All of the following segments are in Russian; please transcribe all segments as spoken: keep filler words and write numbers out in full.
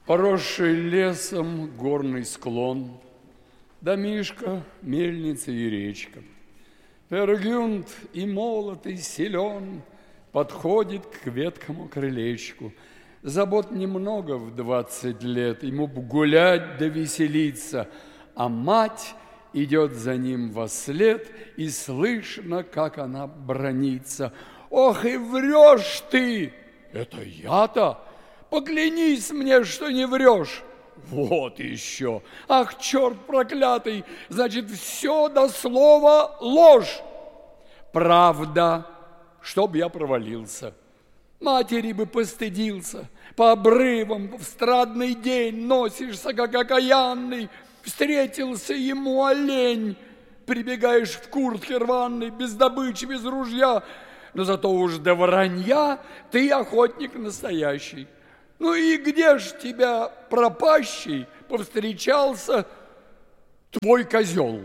Поросший лесом горный склон, домишко, мельница и речка. Пергюнд и молод, и силен, подходит к веткому крылечку. Забот немного в двадцать лет, ему б гулять да веселиться, а мать идет за ним вослед, и слышно, как она бранится. «Ох, и врешь ты!» «Это я-то? Поклянись мне, что не врешь!» «Вот еще! Ах, черт проклятый! Значит, все до слова ложь!» «Правда, чтоб я провалился. Матери бы постыдился. По обрывам в страдный день носишься, как окаянный. Встретился ему олень. Прибегаешь в куртке рваной, без добычи, без ружья. Но зато уж до воронья ты охотник настоящий. Ну и где ж тебя, пропащий, повстречался твой козел?»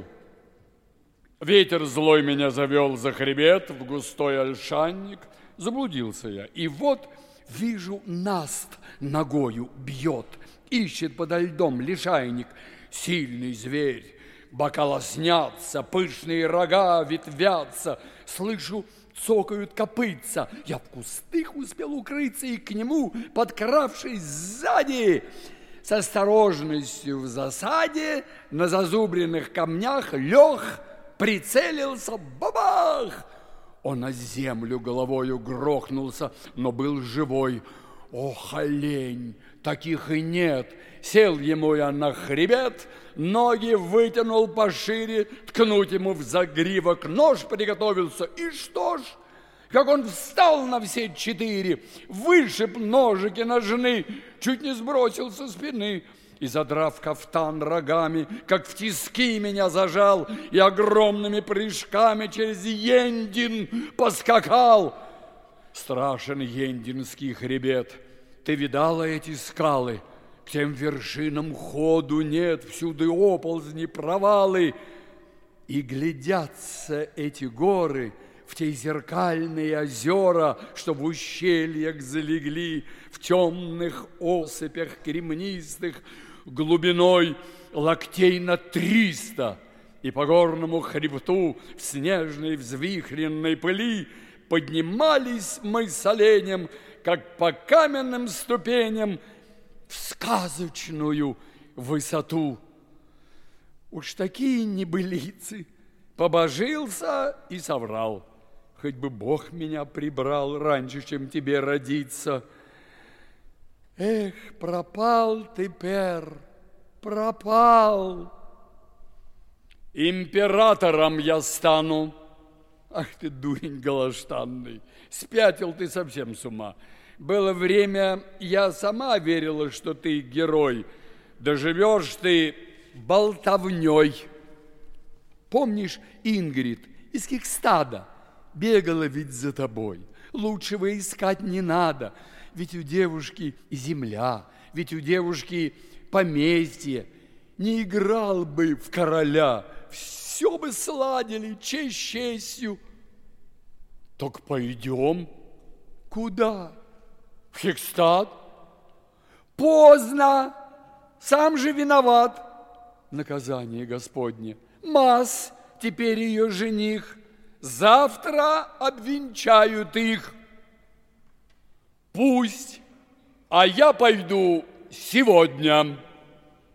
Ветер злой меня завел за хребет в густой ольшанник. Заблудился я, и вот вижу, наст ногою бьет, ищет подо льдом лишайник. Сильный зверь, бока лоснятся, пышные рога ветвятся. Слышу, цокают копытца. Я в кустах успел укрыться, и к нему, подкравшись сзади, с осторожностью в засаде, на зазубренных камнях лег, прицелился, бабах! Он на землю головою грохнулся, но был живой. Ох, олень, таких и нет. Сел ему я на хребет, ноги вытянул пошире, ткнуть ему в загривок нож приготовился. И что ж, как он встал на все четыре, вышиб ножики ножны, чуть не сбросил со спины. И, задрав кафтан рогами, как в тиски меня зажал, и огромными прыжками через Ендин поскакал. Страшен Ендинский хребет. Ты видала эти скалы? К тем вершинам ходу нет, всюду оползни, провалы. И глядятся эти горы в те зеркальные озера, что в ущельях залегли, в темных осыпях кремнистых, глубиной локтей на триста, и по горному хребту в снежной взвихренной пыли поднимались мы с оленем, как по каменным ступеням, в сказочную высоту. Уж такие небылицы, побожился и соврал. Хоть бы Бог меня прибрал раньше, чем тебе родиться. Эх, пропал ты, Пер, пропал. Императором я стану. Ах ты, дурень голоштанный, спятил ты совсем с ума. Было время, я сама верила, что ты герой. Доживешь ты болтовней. Помнишь, Ингрид из Кикстада бегала ведь за тобой. Лучшего искать не надо. Ведь у девушки земля, ведь у девушки поместье. Не играл бы в короля, все бы сладили, честь честью. Так пойдем. Куда? В Хикстад? Поздно, сам же виноват. Наказание Господне. Мас, теперь ее жених. Завтра обвенчают их. Пусть, а я пойду сегодня.